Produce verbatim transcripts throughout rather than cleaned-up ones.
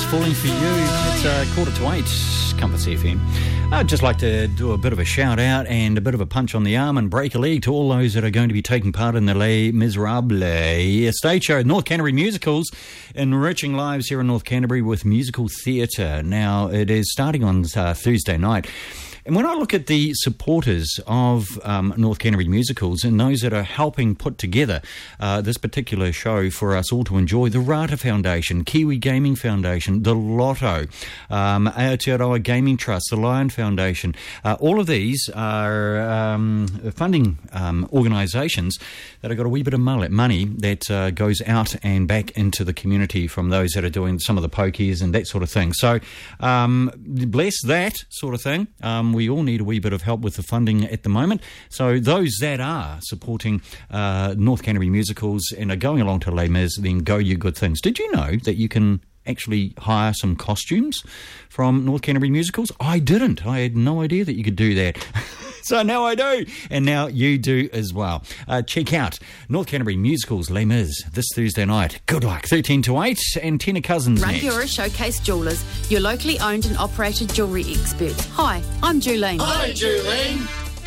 Falling For You. It's uh, quarter to eight, Compass F M. I'd just like to do a bit of a shout out and a bit of a punch on the arm and break a leg to all those that are going to be taking part in the Les Miserables stage show, North Canterbury Musicals, enriching lives here in North Canterbury with musical theatre. Now, it is starting on uh, Thursday night. And when I look at the supporters of um, North Canterbury Musicals and those that are helping put together uh, this particular show for us all to enjoy, the Rata Foundation, Kiwi Gaming Foundation, the Lotto, um, Aotearoa Gaming Trust, the Lion Foundation, uh, all of these are um, funding um, organisations that have got a wee bit of money that uh, goes out and back into the community from those that are doing some of the pokies and that sort of thing. So um, bless that sort of thing. Um, We all need a wee bit of help with the funding at the moment. So those that are supporting uh, North Canterbury Musicals and are going along to Les Mis, then go you good things. Did you know that you can actually hire some costumes from North Canterbury Musicals? I didn't. I had no idea that you could do that. So now I do, and now you do as well. Uh, check out North Canterbury Musicals Les Mis this Thursday night. Good luck. thirteen to eight, and Tina Cousins next. Rangiora Showcase Jewellers, your locally owned and operated jewellery experts. Hi, I'm Julene. Hi, Julene.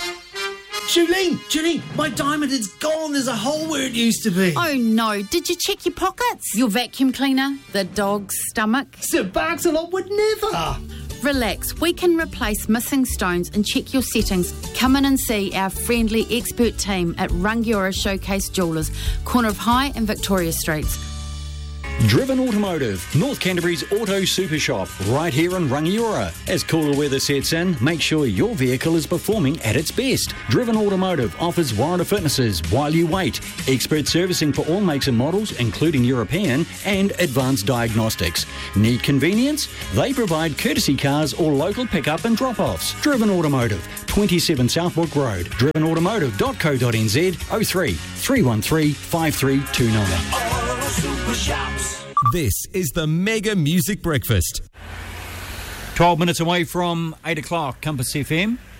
Julene, Julene, my diamond is gone. There's a hole where it used to be. Oh no, did you check your pockets? Your vacuum cleaner? The dog's stomach? Sir Barcelot would never. Relax, we can replace missing stones and check your settings. Come in and see our friendly expert team at Rangiora Showcase Jewellers, corner of High and Victoria Streets. Driven Automotive, North Canterbury's auto super shop, right here in Rangiora. As cooler weather sets in, make sure your vehicle is performing at its best. Driven Automotive offers warranty fitnesses while you wait, expert servicing for all makes and models, including European, and advanced diagnostics. Need convenience? They provide courtesy cars or local pickup and drop-offs. Driven Automotive, twenty-seven Southbrook Road, driven automotive dot co dot n z, oh three, three one three, five three two nine. This is the Mega Music Breakfast. twelve minutes away from eight o'clock, Compass F M.